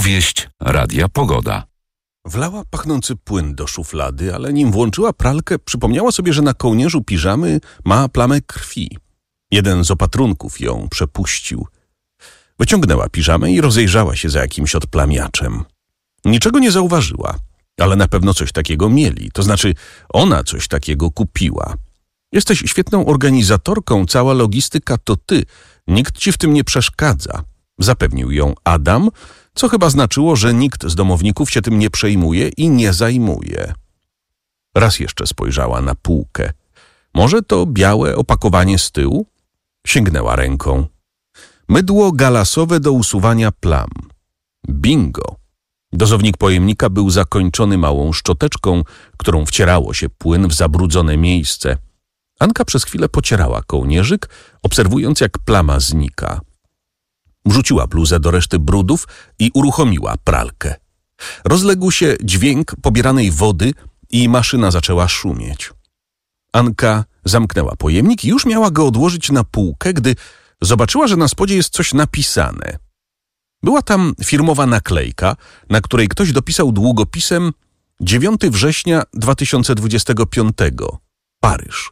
Powieść Radia Pogoda. Wlała pachnący płyn do szuflady, ale nim włączyła pralkę, przypomniała sobie, że na kołnierzu piżamy ma plamę krwi. Jeden z opatrunków ją przepuścił. Wyciągnęła piżamę i rozejrzała się za jakimś odplamiaczem. Niczego nie zauważyła, ale na pewno coś takiego mieli, to znaczy ona coś takiego kupiła. Jesteś świetną organizatorką, cała logistyka to ty, nikt ci w tym nie przeszkadza. Zapewnił ją Adam, co chyba znaczyło, że nikt z domowników się tym nie przejmuje i nie zajmuje. Raz jeszcze spojrzała na półkę. Może to białe opakowanie z tyłu? Sięgnęła ręką. Mydło galasowe do usuwania plam. Bingo! Dozownik pojemnika był zakończony małą szczoteczką, którą wcierało się płyn w zabrudzone miejsce. Anka przez chwilę pocierała kołnierzyk, obserwując, jak plama znika. Wrzuciła bluzę do reszty brudów i uruchomiła pralkę. Rozległ się dźwięk pobieranej wody i maszyna zaczęła szumieć. Anka zamknęła pojemnik i już miała go odłożyć na półkę, gdy zobaczyła, że na spodzie jest coś napisane. Była tam firmowa naklejka, na której ktoś dopisał długopisem 9 września 2025. Paryż.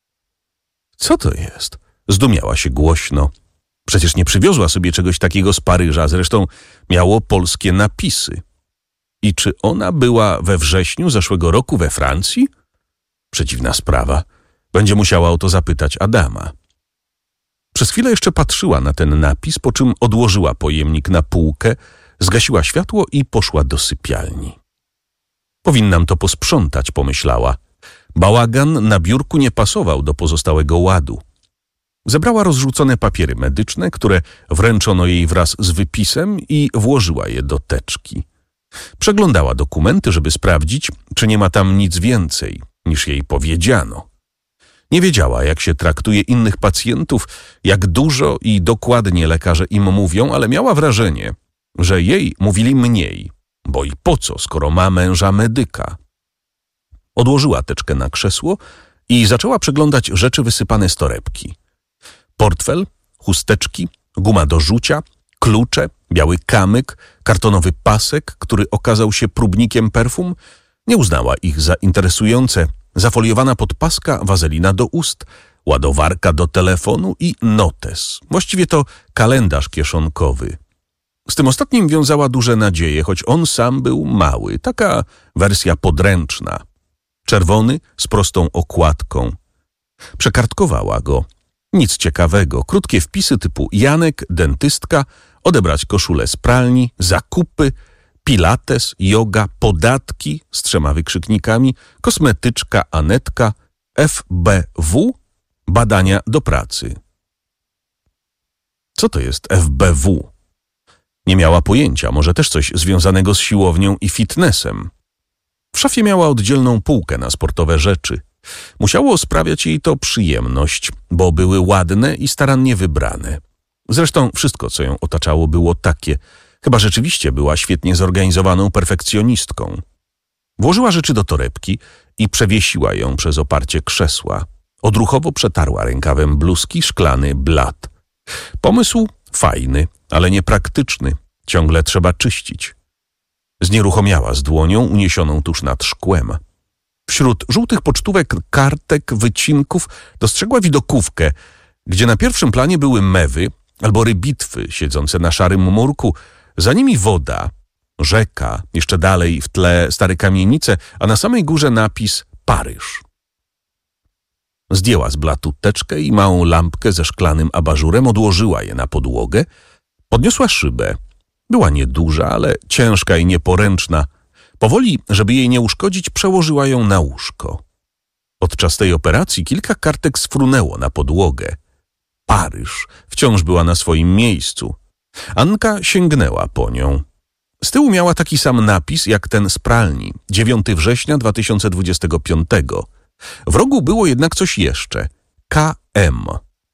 Co to jest? Zdumiała się głośno. Przecież nie przywiozła sobie czegoś takiego z Paryża, zresztą miało polskie napisy. I czy ona była we wrześniu zeszłego roku we Francji? Przeciwna sprawa. Będzie musiała o to zapytać Adama. Przez chwilę jeszcze patrzyła na ten napis, po czym odłożyła pojemnik na półkę, zgasiła światło i poszła do sypialni. Powinnam to posprzątać, pomyślała. Bałagan na biurku nie pasował do pozostałego ładu. Zebrała rozrzucone papiery medyczne, które wręczono jej wraz z wypisem i włożyła je do teczki. Przeglądała dokumenty, żeby sprawdzić, czy nie ma tam nic więcej, niż jej powiedziano. Nie wiedziała, jak się traktuje innych pacjentów, jak dużo i dokładnie lekarze im mówią, ale miała wrażenie, że jej mówili mniej, bo i po co, skoro ma męża medyka. Odłożyła teczkę na krzesło i zaczęła przeglądać rzeczy wysypane z torebki. Portfel, chusteczki, guma do rzucia, klucze, biały kamyk, kartonowy pasek, który okazał się próbnikiem perfum. Nie uznała ich za interesujące. Zafoliowana podpaska, wazelina do ust, ładowarka do telefonu i notes. Właściwie to kalendarz kieszonkowy. Z tym ostatnim wiązała duże nadzieje, choć on sam był mały. Taka wersja podręczna. Czerwony, z prostą okładką. Przekartkowała go. Nic ciekawego. Krótkie wpisy typu Janek, dentystka, odebrać koszulę z pralni, zakupy, pilates, yoga, podatki z 3 wykrzyknikami, kosmetyczka Anetka, FBW, badania do pracy. Co to jest FBW? Nie miała pojęcia, może też coś związanego z siłownią i fitnessem. W szafie miała oddzielną półkę na sportowe rzeczy. Musiało sprawiać jej to przyjemność, bo były ładne i starannie wybrane. Zresztą wszystko, co ją otaczało, było takie. Chyba rzeczywiście była świetnie zorganizowaną perfekcjonistką. Włożyła rzeczy do torebki i przewiesiła ją przez oparcie krzesła. Odruchowo przetarła rękawem bluzki szklany blat. Pomysł fajny, ale niepraktyczny. Ciągle trzeba czyścić. Znieruchomiała z dłonią uniesioną tuż nad szkłem. Wśród żółtych pocztówek, kartek, wycinków dostrzegła widokówkę, gdzie na pierwszym planie były mewy albo rybitwy siedzące na szarym murku, za nimi woda, rzeka, jeszcze dalej w tle stare kamienice, a na samej górze napis Paryż. Zdjęła z blatu teczkę i małą lampkę ze szklanym abażurem, odłożyła je na podłogę, podniosła szybę. Była nieduża, ale ciężka i nieporęczna. Powoli, żeby jej nie uszkodzić, przełożyła ją na łóżko. Podczas tej operacji kilka kartek sfrunęło na podłogę. Paryż wciąż była na swoim miejscu. Anka sięgnęła po nią. Z tyłu miała taki sam napis jak ten z pralni, 9 września 2025. W rogu było jednak coś jeszcze. KM.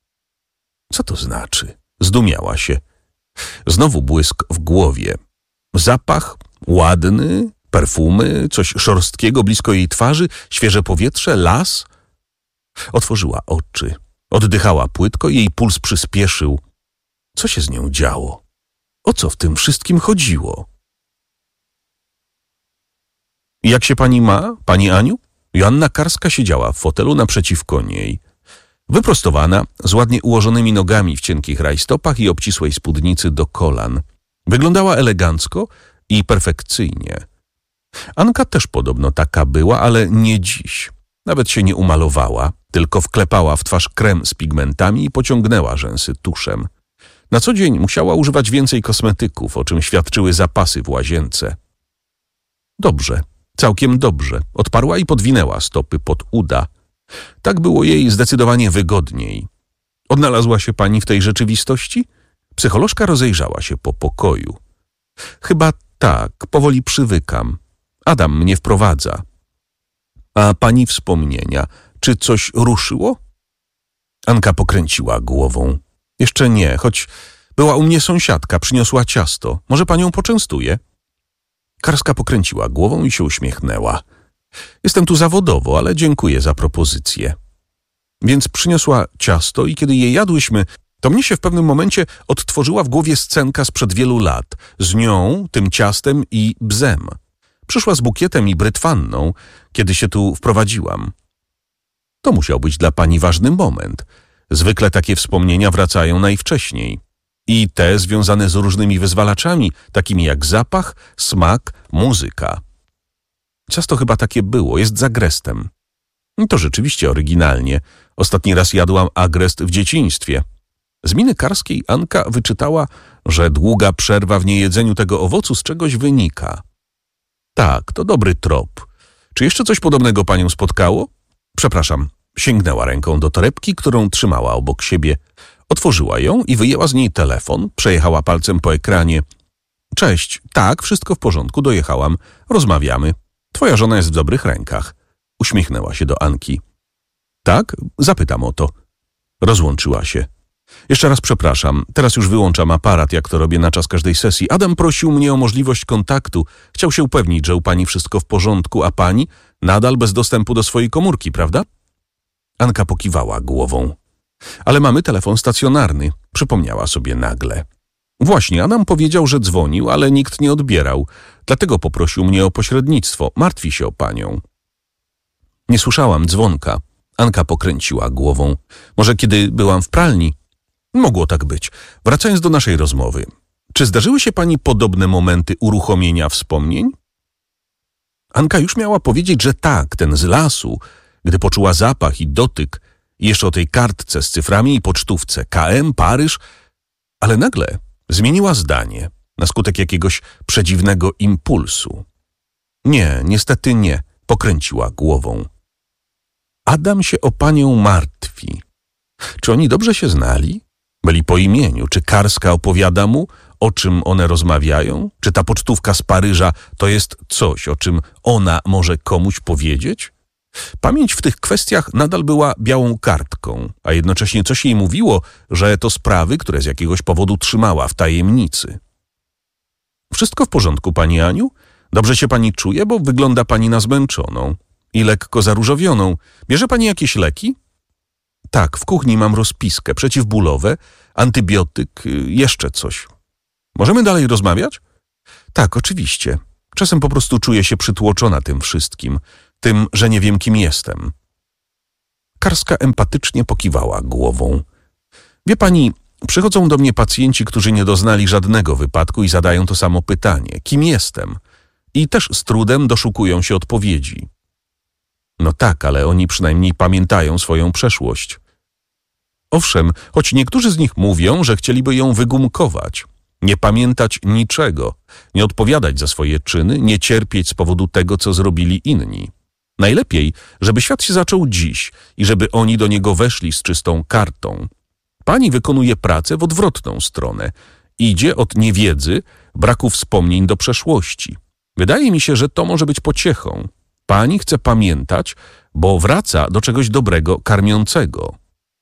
Co to znaczy? Zdumiała się. Znowu błysk w głowie. Zapach ładny, perfumy, coś szorstkiego blisko jej twarzy, świeże powietrze, las. Otworzyła oczy. Oddychała płytko i jej puls przyspieszył. Co się z nią działo? O co w tym wszystkim chodziło? Jak się pani ma, pani Aniu? Joanna Karska siedziała w fotelu naprzeciwko niej. Wyprostowana, z ładnie ułożonymi nogami w cienkich rajstopach i obcisłej spódnicy do kolan. Wyglądała elegancko i perfekcyjnie. Anka też podobno taka była, ale nie dziś. Nawet się nie umalowała, tylko wklepała w twarz krem z pigmentami i pociągnęła rzęsy tuszem. Na co dzień musiała używać więcej kosmetyków, o czym świadczyły zapasy w łazience. Dobrze, całkiem dobrze, odparła i podwinęła stopy pod uda. Tak było jej zdecydowanie wygodniej. Odnalazła się pani w tej rzeczywistości? Psycholożka rozejrzała się po pokoju. Chyba tak, powoli przywykam. Adam mnie wprowadza. A pani wspomnienia, czy coś ruszyło? Anka pokręciła głową. Jeszcze nie, choć była u mnie sąsiadka, przyniosła ciasto. Może panią poczęstuję? Karska pokręciła głową i się uśmiechnęła. Jestem tu zawodowo, ale dziękuję za propozycję. Więc przyniosła ciasto i kiedy je jadłyśmy, to mnie się w pewnym momencie odtworzyła w głowie scenka sprzed wielu lat. Z nią, tym ciastem i bzem. Przyszła z bukietem i brytwanną, kiedy się tu wprowadziłam. To musiał być dla pani ważny moment. Zwykle takie wspomnienia wracają najwcześniej. I te związane z różnymi wyzwalaczami, takimi jak zapach, smak, muzyka. Ciasto chyba takie było, jest z agrestem. To rzeczywiście oryginalnie. Ostatni raz jadłam agrest w dzieciństwie. Z miny Karskiej Anka wyczytała, że długa przerwa w niejedzeniu tego owocu z czegoś wynika. Tak, to dobry trop. Czy jeszcze coś podobnego panią spotkało? Przepraszam. Sięgnęła ręką do torebki, którą trzymała obok siebie. Otworzyła ją i wyjęła z niej telefon, przejechała palcem po ekranie. Cześć, tak, wszystko w porządku, dojechałam. Rozmawiamy. Twoja żona jest w dobrych rękach. Uśmiechnęła się do Anki. Tak? Zapytam o to. Rozłączyła się. Jeszcze raz przepraszam, teraz już wyłączam aparat, jak to robię na czas każdej sesji. Adam prosił mnie o możliwość kontaktu. Chciał się upewnić, że u pani wszystko w porządku, a pani nadal bez dostępu do swojej komórki, prawda? Anka pokiwała głową. Ale mamy telefon stacjonarny, przypomniała sobie nagle. Właśnie, Adam powiedział, że dzwonił, ale nikt nie odbierał. Dlatego poprosił mnie o pośrednictwo. Martwi się o panią. Nie słyszałam dzwonka. Anka pokręciła głową. Może kiedy byłam w pralni? Mogło tak być. Wracając do naszej rozmowy. Czy zdarzyły się pani podobne momenty uruchomienia wspomnień? Anka już miała powiedzieć, że tak, ten z lasu, gdy poczuła zapach i dotyk, i jeszcze o tej kartce z cyframi i pocztówce, KM, Paryż, ale nagle zmieniła zdanie na skutek jakiegoś przedziwnego impulsu. Nie, niestety nie, pokręciła głową. Adam się o panią martwi. Czy oni dobrze się znali? Byli po imieniu. Czy Karska opowiada mu, o czym one rozmawiają? Czy ta pocztówka z Paryża to jest coś, o czym ona może komuś powiedzieć? Pamięć w tych kwestiach nadal była białą kartką, a jednocześnie coś jej mówiło, że to sprawy, które z jakiegoś powodu trzymała w tajemnicy. Wszystko w porządku, pani Aniu? Dobrze się pani czuje, bo wygląda pani na zmęczoną i lekko zaróżowioną. Bierze pani jakieś leki? Tak, w kuchni mam rozpiskę, przeciwbólowe, antybiotyk, jeszcze coś. Możemy dalej rozmawiać? Tak, oczywiście. Czasem po prostu czuję się przytłoczona tym wszystkim, tym, że nie wiem, kim jestem. Karska empatycznie pokiwała głową. Wie pani, przychodzą do mnie pacjenci, którzy nie doznali żadnego wypadku i zadają to samo pytanie. Kim jestem? I też z trudem doszukują się odpowiedzi. No tak, ale oni przynajmniej pamiętają swoją przeszłość. Owszem, choć niektórzy z nich mówią, że chcieliby ją wygumkować. Nie pamiętać niczego, nie odpowiadać za swoje czyny, nie cierpieć z powodu tego, co zrobili inni. Najlepiej, żeby świat się zaczął dziś i żeby oni do niego weszli z czystą kartą. Pani wykonuje pracę w odwrotną stronę. Idzie od niewiedzy, braku wspomnień do przeszłości. Wydaje mi się, że to może być pociechą. Pani chce pamiętać, bo wraca do czegoś dobrego, karmiącego.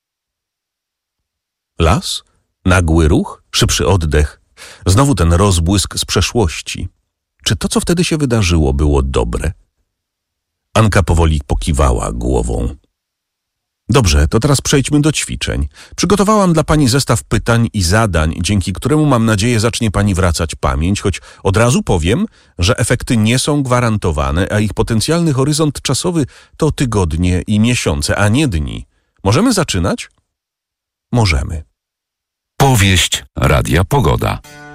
Las, nagły ruch, szybszy oddech. Znowu ten rozbłysk z przeszłości. Czy to, co wtedy się wydarzyło, było dobre? Anka powoli pokiwała głową. Dobrze, to teraz przejdźmy do ćwiczeń. Przygotowałam dla pani zestaw pytań i zadań, dzięki któremu mam nadzieję zacznie pani wracać pamięć, choć od razu powiem, że efekty nie są gwarantowane, a ich potencjalny horyzont czasowy to tygodnie i miesiące, a nie dni. Możemy zaczynać? Możemy. Powieść Radia Pogoda.